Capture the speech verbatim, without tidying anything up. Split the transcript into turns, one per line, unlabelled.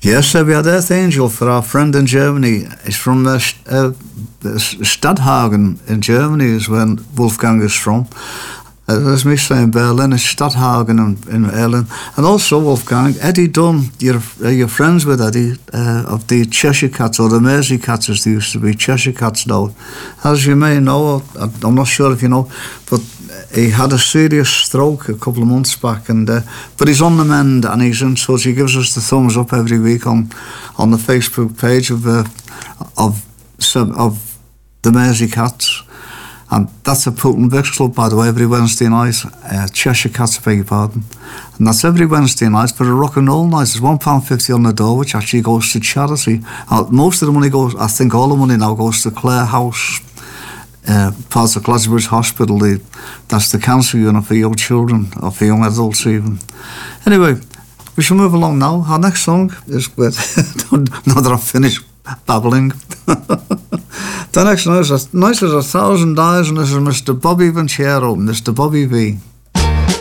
Yes, uh, we had Earth Angel for our friend in Germany. It's from uh, uh, Stadthagen in Germany is where Wolfgang is from. Uh, as me saying, Berlin is Stadthagen in, in Ireland. And also, Wolfgang, Eddie Dunn, you're, uh, you're friends with Eddie uh, of the Cheshire Cats, or the Mersey Cats as they used to be, Cheshire Cats now. As you may know, I'm not sure if you know, but he had a serious stroke a couple of months back, and uh, but he's on the mend and he's in touch. He gives us the thumbs up every week on, on the Facebook page of uh, of of the Mersey Cats. And that's a Putin Vicks Club, by the way, every Wednesday night. Uh, Cheshire Cats, I beg your pardon. And that's every Wednesday night for a rock and roll night. There's one pound fifty on the door, which actually goes to charity. Uh, most of the money goes, I think all the money now goes to Clare House, uh, part of Glasbridge Hospital. The, that's the cancer unit for young children, or for young adults even. Anyway, we shall move along now. Our next song is with, now that I've finished babbling. The next noise is Nice as a Thousand Eyes, and this is Mister Bobby Vincero, Mister Bobby V.